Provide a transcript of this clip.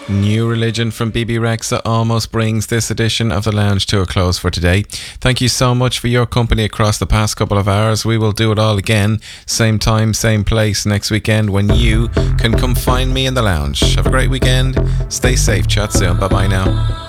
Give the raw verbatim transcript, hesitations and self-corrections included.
New Religion from B B Rexa almost brings this edition of The Lounge to a close for today. Thank you so much for your company across the past couple of hours. We will do it all again, same time, same place next weekend when you can come find me in the lounge. Have a great weekend. Stay safe. Chat soon. Bye bye now.